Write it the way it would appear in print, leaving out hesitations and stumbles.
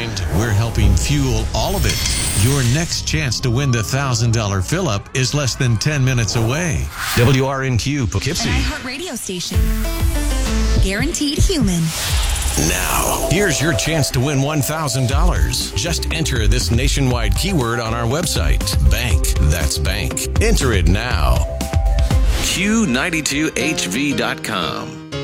mind, we're helping fuel all of it. Your next chance to win the $1,000 fill-up is less than 10 minutes away. WRNQ Poughkeepsie. An iHeart radio station. Guaranteed human. Now, here's your chance to win $1,000. Just enter this nationwide keyword on our website. Bank. That's bank. Enter it now. Q92HV.com.